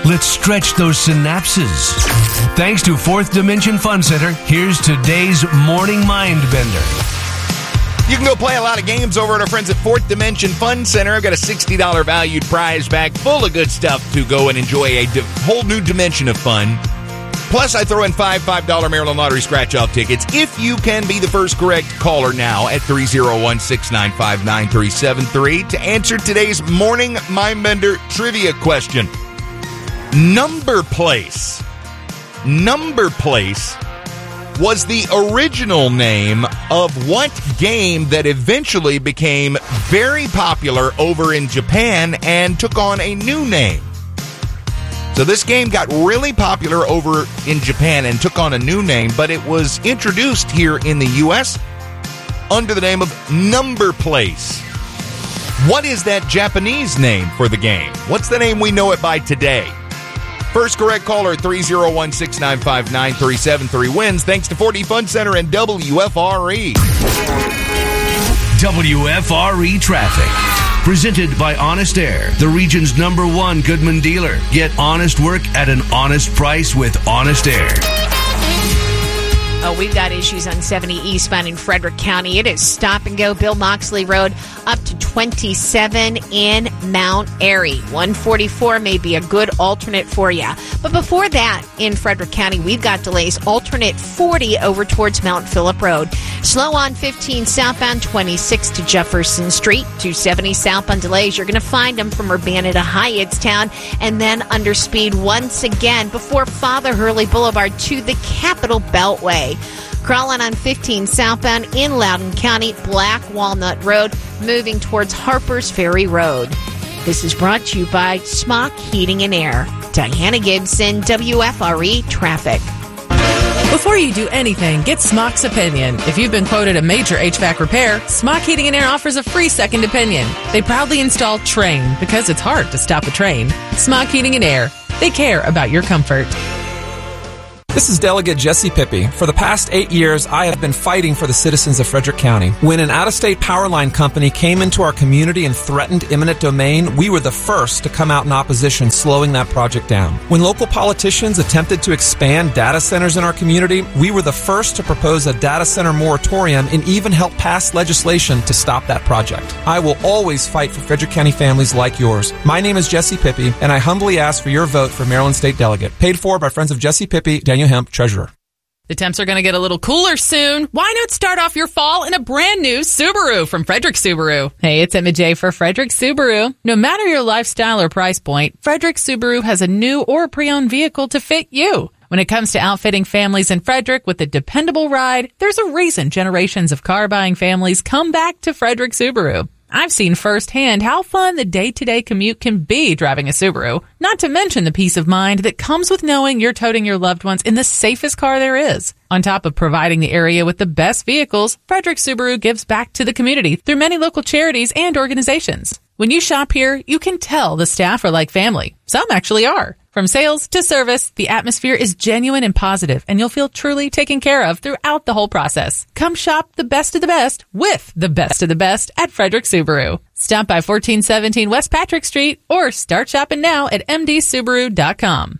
Let's stretch those synapses. Thanks to Fourth Dimension Fun Center, here's today's Morning Mind Bender. You can go play a lot of games over at our friends at Fourth Dimension Fun Center. I've got a $60 valued prize bag full of good stuff to go and enjoy a whole new dimension of fun. Plus, I throw in $5 Maryland Lottery scratch-off tickets if you can be the first correct caller now at 301-695-9373 to answer today's Morning Mind Bender trivia question. Number Place. Number Place was the original name of what game that eventually became very popular over in Japan and took on a new name? So this game got really popular over in Japan and took on a new name, but it was introduced here in the U.S. under the name of Number Place. What is that Japanese name for the game? What's the name we know it by today? First correct caller at 301-695-9373 wins thanks to 4D Fun Center and WFRE. WFRE Traffic. Presented by Honest Air, the region's #1 Goodman dealer. Get honest work at an honest price with Honest Air. Oh, we've got issues on 70 eastbound in Frederick County. It is stop and go Bill Moxley Road up to 27 in Mount Airy. 144 may be a good alternate for you. But before that, in Frederick County, we've got delays. Alternate 40 over towards Mount Phillip Road. Slow on 15 southbound 26 to Jefferson Street. 270 southbound delays. You're going to find them from Urbana to Hyattstown and then under speed once again before Father Hurley Boulevard to the Capitol Beltway. Crawling on 15 southbound in Loudoun County, Black Walnut Road, moving towards Harper's Ferry Road. This is brought to you by Smock Heating and Air. Diana Gibson, WFRE Traffic. Before you do anything, get Smock's opinion. If you've been quoted a major HVAC repair, Smock Heating and Air offers a free second opinion. They proudly install Train because it's hard to stop a train. Smock Heating and Air. They care about your comfort. This is Delegate Jesse Pippi. For the past 8 years, I have been fighting for the citizens of Frederick County. When an out-of-state power line company came into our community and threatened eminent domain, we were the first to come out in opposition, slowing that project down. When local politicians attempted to expand data centers in our community, we were the first to propose a data center moratorium and even help pass legislation to stop that project. I will always fight for Frederick County families like yours. My name is Jesse Pippi, and I humbly ask for your vote for Maryland State Delegate. Paid for by Friends of Jesse Pippi, Daniel Hemp, Treasurer. The temps are going to get a little cooler soon. Why not start off your fall in a brand new Subaru from Frederick Subaru? Hey, it's Emma J for Frederick Subaru. No matter your lifestyle or price point, Frederick Subaru has a new or pre-owned vehicle to fit you. When it comes to outfitting families in Frederick with a dependable ride, there's a reason generations of car-buying families come back to Frederick Subaru. I've seen firsthand how fun the day-to-day commute can be driving a Subaru, not to mention the peace of mind that comes with knowing you're toting your loved ones in the safest car there is. On top of providing the area with the best vehicles, Frederick Subaru gives back to the community through many local charities and organizations. When you shop here, you can tell the staff are like family. Some actually are. From sales to service, the atmosphere is genuine and positive, and you'll feel truly taken care of throughout the whole process. Come shop the best of the best with the best of the best at Frederick Subaru. Stop by 1417 West Patrick Street or start shopping now at mdsubaru.com.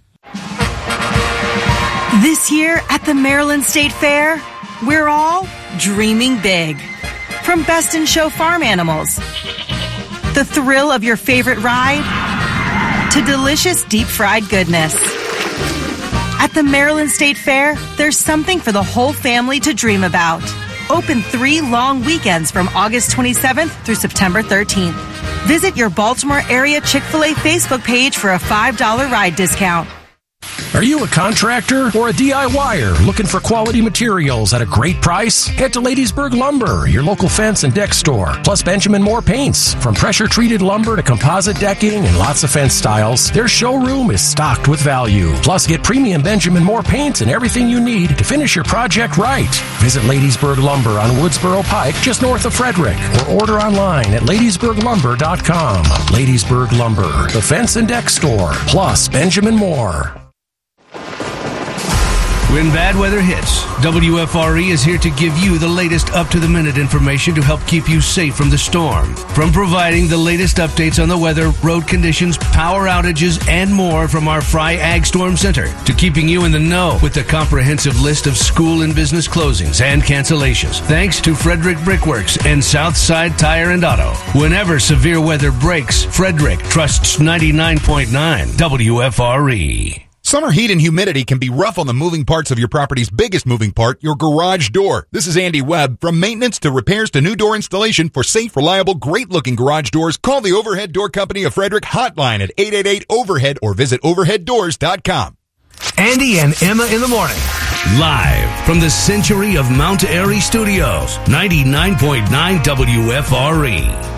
This year at the Maryland State Fair, we're all dreaming big. From Best in Show farm animals, the thrill of your favorite ride, to delicious deep-fried goodness. At the Maryland State Fair, there's something for the whole family to dream about. Open 3 long weekends from August 27th through September 13th. Visit your Baltimore area Chick-fil-A Facebook page for a $5 ride discount. Are you a contractor or a DIYer looking for quality materials at a great price? Head to Ladiesburg Lumber, your local fence and deck store, plus Benjamin Moore Paints. From pressure-treated lumber to composite decking and lots of fence styles, their showroom is stocked with value. Plus, get premium Benjamin Moore Paints and everything you need to finish your project right. Visit Ladiesburg Lumber on Woodsboro Pike, just north of Frederick, or order online at ladiesburglumber.com. Ladiesburg Lumber, the fence and deck store, plus Benjamin Moore. When bad weather hits, WFRE is here to give you the latest up-to-the-minute information to help keep you safe from the storm. From providing the latest updates on the weather, road conditions, power outages, and more from our Fry Ag Storm Center, to keeping you in the know with the comprehensive list of school and business closings and cancellations. Thanks to Frederick Brickworks and Southside Tire and Auto. Whenever severe weather breaks, Frederick trusts 99.9 WFRE. Summer heat and humidity can be rough on the moving parts of your property's biggest moving part, your garage door. This is Andy Webb. From maintenance to repairs to new door installation for safe, reliable, great-looking garage doors, call the Overhead Door Company of Frederick hotline at 888-OVERHEAD or visit overheaddoors.com. Andy and Emma in the morning. Live from the Century of Mount Airy Studios, 99.9 WFRE.